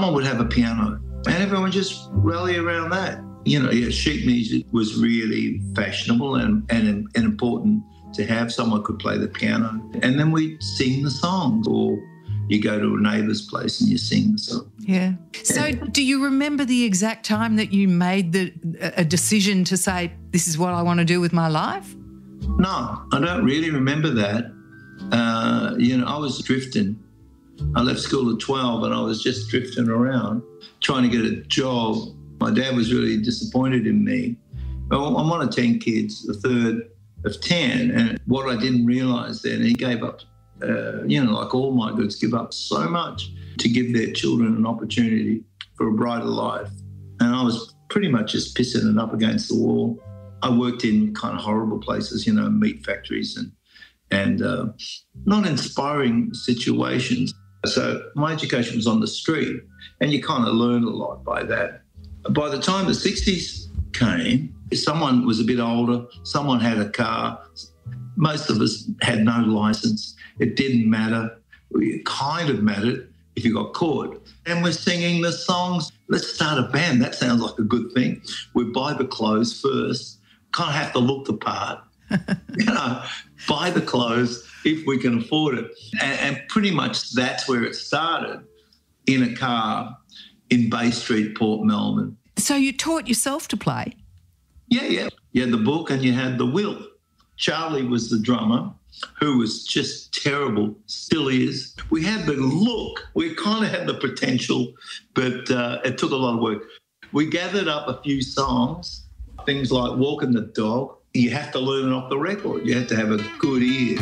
someone would have a piano and everyone just rally around that. You know, yeah, sheet music was really fashionable and important to have. Someone could play the piano. And then we'd sing the songs, or you go to a neighbour's place and you sing the song. Yeah. So do you remember the exact time that you made a decision to say, this is what I want to do with my life? No, I don't really remember that. You know, I was drifting. I left school at 12 and I was just drifting around trying to get a job. My dad was really disappointed in me. Well, I'm one of 10 kids, the third of 10. And what I didn't realise then, he gave up, you know, like all my goods, give up so much to give their children an opportunity for a brighter life. And I was pretty much just pissing it up against the wall. I worked in kind of horrible places, you know, meat factories and not inspiring situations. So my education was on the street, and you kind of learn a lot by that. By the time the 60s came, someone was a bit older, someone had a car. Most of us had no licence. It didn't matter. It kind of mattered if you got caught. And we're singing the songs. Let's start a band. That sounds like a good thing. We buy the clothes first. Kind of have to look the part. You know, buy the clothes if we can afford it. And pretty much that's where it started, in a car in Bay Street, Port Melbourne. So you taught yourself to play? Yeah. You had the book and you had the will. Charlie was the drummer, who was just terrible, still is. We had the look. We kind of had the potential, but it took a lot of work. We gathered up a few songs, things like Walking the Dog. You have to learn it off the record. You have to have a good ear.